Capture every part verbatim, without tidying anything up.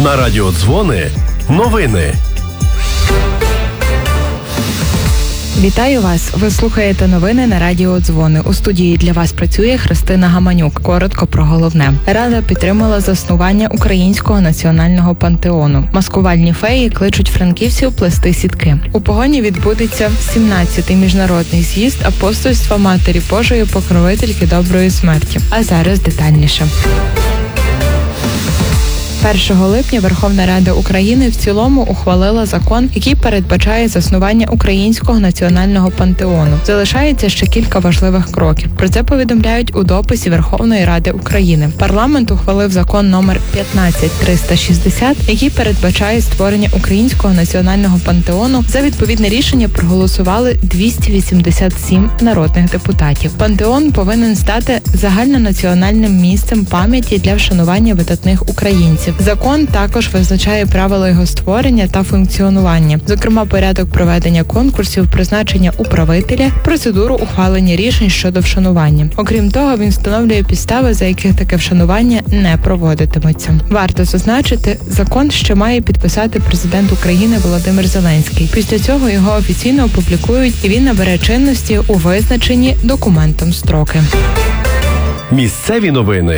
На радіо Дзвони новини. Вітаю вас! Ви слухаєте новини на радіо Дзвони. У студії для вас працює Христина Гаманюк. Коротко про головне. Рада підтримала заснування Українського національного пантеону. Маскувальні феї кличуть франківців плести сітки. У Погоні відбудеться сімнадцятий міжнародний з'їзд апостольства Матері Божої Покровительки Доброї Смерті. А зараз детальніше. першого липня Верховна Рада України в цілому ухвалила закон, який передбачає заснування Українського національного пантеону. Залишається ще кілька важливих кроків. Про це повідомляють у дописі Верховної Ради України. Парламент ухвалив закон номер п'ятнадцять триста шістдесят, який передбачає створення Українського національного пантеону. За відповідне рішення проголосували двісті вісімдесят сім народних депутатів. Пантеон повинен стати загальнонаціональним місцем пам'яті для вшанування видатних українців. Закон також визначає правила його створення та функціонування, зокрема порядок проведення конкурсів, призначення управителя, процедуру ухвалення рішень щодо вшанування. Окрім того, він встановлює підстави, за яких таке вшанування не проводитиметься. Варто зазначити, закон ще має підписати президент України Володимир Зеленський. Після цього його офіційно опублікують, і він набере чинності у визначені документом строки. Місцеві новини.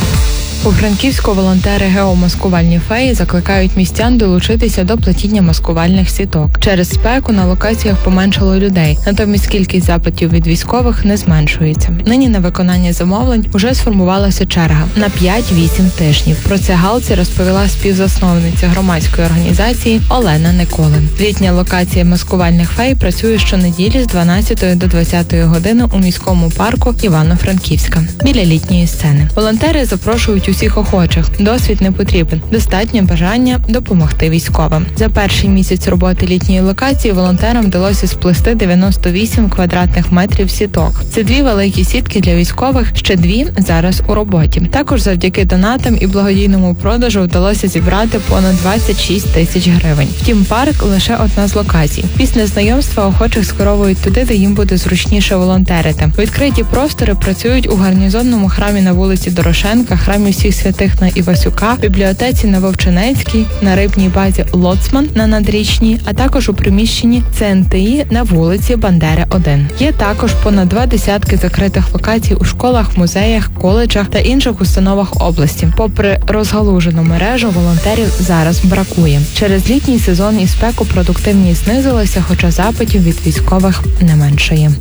У Франківську волонтери геомаскувальні феї закликають містян долучитися до плетіння маскувальних сіток. Через спеку на локаціях поменшало людей, натомість кількість запитів від військових не зменшується. Нині на виконання замовлень уже сформувалася черга на п'ять-вісім тижнів. Про це Галці розповіла співзасновниця громадської організації Олена Николин. Літня локація маскувальних фей працює щонеділі з дванадцятої до двадцятої години у міському парку Івано-Франківська, біля літньої сцени. Волонтери запрошують усіх охочих. Досвід не потрібен. Достатньо бажання допомогти військовим. За перший місяць роботи літньої локації волонтерам вдалося сплести дев'яносто вісім квадратних метрів сіток. Це дві великі сітки для військових, ще дві зараз у роботі. Також завдяки донатам і благодійному продажу вдалося зібрати понад двадцять шість тисяч гривень. Втім, парк лише одна з локацій. Після знайомства охочих скеровують туди, де їм буде зручніше волонтерити. Відкриті простори працюють у гарнізонному храмі на вулиці Дорошенка, храмі всіх святих на Івасюка, бібліотеці на Вовчинецькій, на рибній базі Лоцман на Надрічній, а також у приміщенні Це Ен Те І на вулиці Бандери один. Є також понад два десятки закритих локацій у школах, музеях, коледжах та інших установах області. Попри розгалужену мережу, волонтерів зараз бракує. Через літній сезон і спеку продуктивність знизилася, хоча запитів від військових не меншає.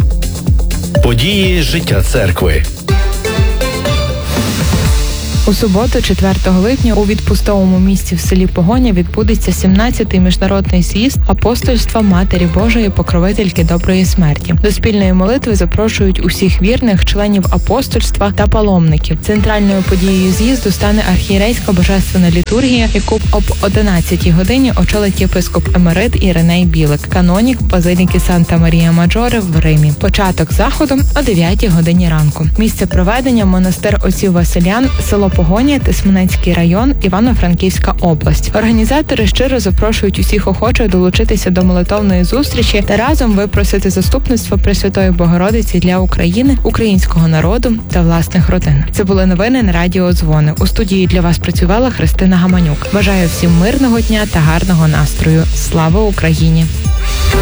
Події життя церкви. У суботу, четвертого липня, у відпустовому місті в селі Погоня відбудеться сімнадцятий міжнародний з'їзд апостольства Матері Божої Покровительки Доброї Смерті. До спільної молитви запрошують усіх вірних, членів апостольства та паломників. Центральною подією з'їзду стане архієрейська божественна літургія, яку об одинадцятій годині очолить єпископ емерит Іриней Білик, канонік базиліки Санта-Марія-Маджоре в Римі. Початок заходу о дев'ятій годині ранку. Місце проведення – монастир отців Василян, село Погоня, Тисменецький район, Івано-Франківська область. Організатори щиро запрошують усіх охочих долучитися до молитовної зустрічі та разом випросити заступництво Пресвятої Богородиці для України, українського народу та власних родин. Це були новини на радіо Дзвони. У студії для вас працювала Христина Гаманюк. Бажаю всім мирного дня та гарного настрою. Слава Україні!